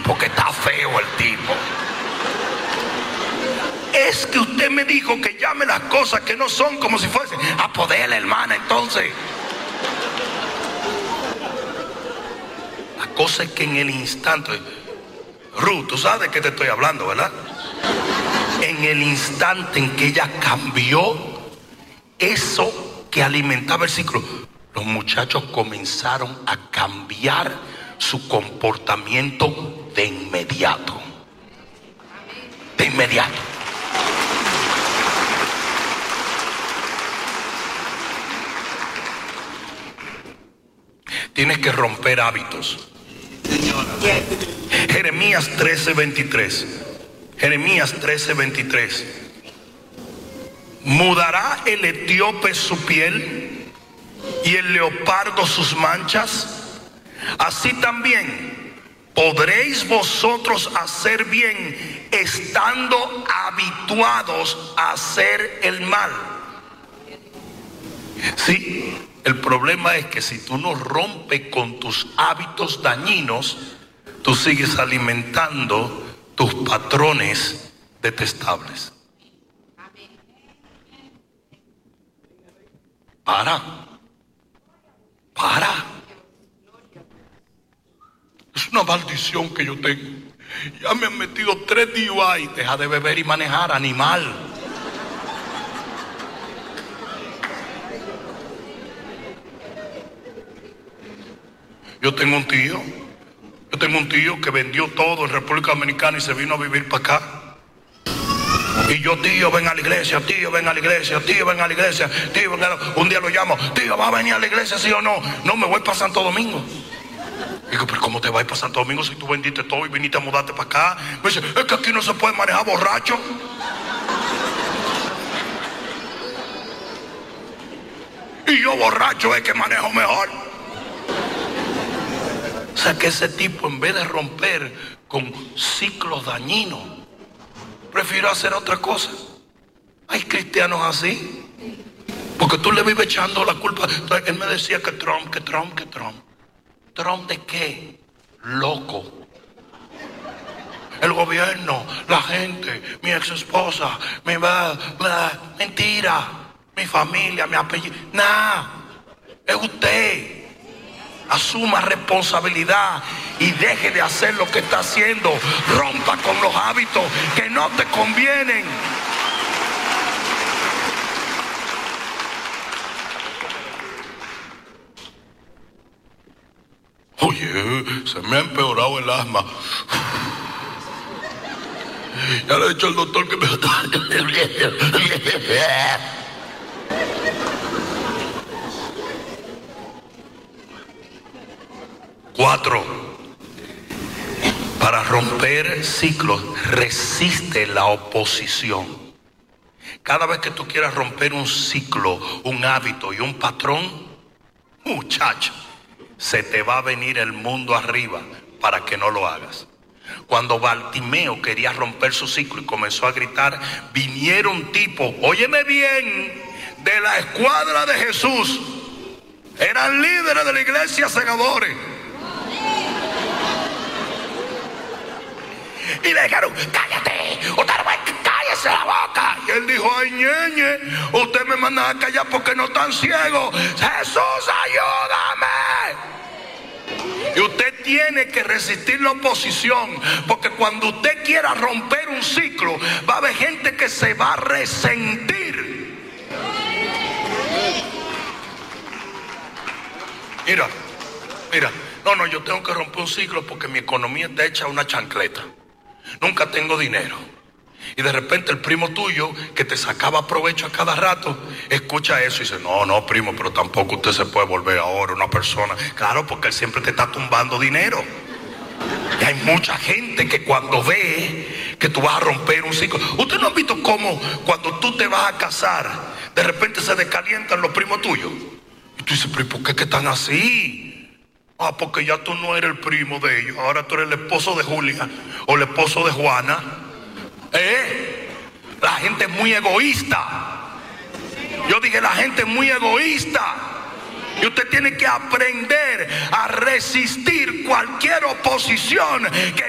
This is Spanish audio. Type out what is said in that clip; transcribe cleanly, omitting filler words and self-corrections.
porque está feo el tipo. Es que usted me dijo que llame las cosas que no son como si fuesen. A poder, hermana, entonces. La cosa es que en el instante, Ruth, tú sabes de qué te estoy hablando, ¿verdad? En el instante en que ella cambió eso que alimentaba el ciclo, los muchachos comenzaron a cambiar su comportamiento de inmediato. De inmediato. Tienes que romper hábitos. Jeremías 13:23. Jeremías 13:23. ¿Mudará el etíope su piel y el leopardo sus manchas? Así también podréis vosotros hacer bien estando habituados a hacer el mal. Sí, el problema es que si tú no rompes con tus hábitos dañinos, tú sigues alimentando tus patrones detestables. Para. Es una maldición que yo tengo. Ya me han metido 3 DUI. Deja de beber y manejar, animal. Yo tengo un tío que vendió todo en República Dominicana y se vino a vivir para acá. Y yo, tío, ven a la iglesia, tío, ven a la iglesia, tío, ven a la iglesia, tío, ven a la... Un día lo llamo, tío, ¿va a venir a la iglesia, sí o no? No, me voy para Santo Domingo. Digo, pero ¿cómo te vas para Santo Domingo si tú vendiste todo y viniste a mudarte para acá? Me dice, es que aquí no se puede manejar borracho. Y yo borracho es que manejo mejor. O sea que ese tipo, en vez de romper con ciclos dañinos, prefiero hacer otra cosa. Hay cristianos así, porque tú le vives echando la culpa. Entonces, él me decía que Trump. ¿Trump de qué? Loco. El gobierno, la gente, mi ex esposa, mentira, mi familia, mi apellido. Nah, es usted. Asuma responsabilidad y deje de hacer lo que está haciendo. Rompa con los hábitos que no te convienen. Oye, se me ha empeorado el asma. Ya le he dicho al doctor que me... 4. Para romper ciclos, resiste la oposición. Cada vez que tú quieras romper un ciclo, un hábito y un patrón, muchacho, se te va a venir el mundo arriba para que no lo hagas. Cuando Bartimeo quería romper su ciclo y comenzó a gritar, vinieron tipos, óyeme bien, de la escuadra de Jesús. Eran líderes de la iglesia, segadores. Y le dijeron, cállate, cállese la boca. Y él dijo, ay, ñeñe, usted me manda a callar porque no están ciegos. Jesús, ayúdame. Y usted tiene que resistir la oposición, porque cuando usted quiera romper un ciclo, va a haber gente que se va a resentir. Mira, no, yo tengo que romper un ciclo porque mi economía está hecha una chancleta. Nunca tengo dinero. Y de repente el primo tuyo, que te sacaba provecho a cada rato, escucha eso y dice, no, primo, pero tampoco usted se puede volver ahora una persona. Claro, porque él siempre te está tumbando dinero. Y hay mucha gente que cuando ve que tú vas a romper un ciclo. ¿Usted no ha visto cómo cuando tú te vas a casar, de repente se descalientan los primos tuyos? Y tú dices, pero ¿por qué que están así? Ah, porque ya tú no eres el primo de ellos. Ahora tú eres el esposo de Julia o el esposo de Juana. La gente es muy egoísta. Yo dije, la gente es muy egoísta. Y usted tiene que aprender a resistir cualquier oposición que